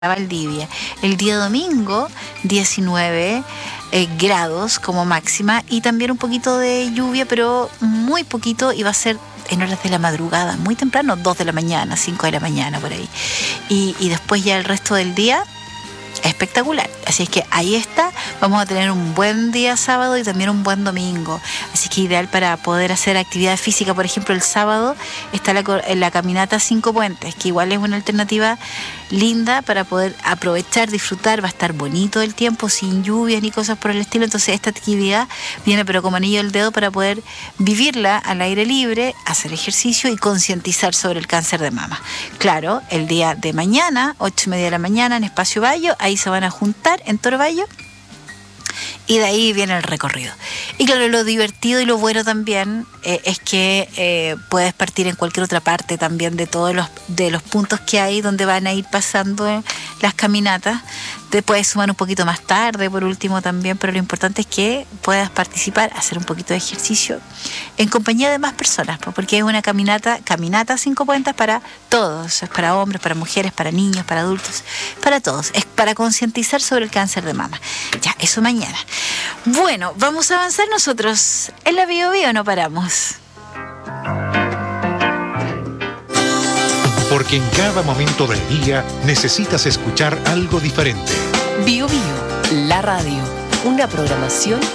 Valdivia. El día domingo, 19 grados como máxima y también un poquito de lluvia, pero muy poquito, y va a ser en horas de la madrugada, muy temprano, 2 de la mañana, 5 de la mañana, por ahí. Y después ya el resto del día, espectacular. Así es que ahí está, vamos a tener un buen día sábado y también un buen domingo. Así que ideal para poder hacer actividad física. Por ejemplo, el sábado está la caminata Cinco Puentes, que igual es una alternativa linda para poder aprovechar, disfrutar. Va a estar bonito el tiempo, sin lluvias ni cosas por el estilo. Entonces esta actividad viene pero como anillo al dedo para poder vivirla al aire libre, hacer ejercicio y concientizar sobre el cáncer de mama. Claro, el día de mañana, 8:30 de la mañana, en Espacio Bayo, ahí se van a juntar en Toro Bayo. Y de ahí viene el recorrido. Y claro, lo divertido y lo bueno también es que puedes partir en cualquier otra parte también de todos los puntos que hay donde van a ir pasando las caminatas. Te puedes sumar un poquito más tarde, por último también, pero lo importante es que puedas participar, hacer un poquito de ejercicio en compañía de más personas, porque es una caminata Cinco Puentes para todos. Es para hombres, para mujeres, para niños, para adultos, para todos. Es para concientizar sobre el cáncer de mama. Ya, eso mañana. Bueno, vamos a avanzar nosotros. En la Bio Bio no paramos. Porque en cada momento del día necesitas escuchar algo diferente. Bio Bio, la radio, una programación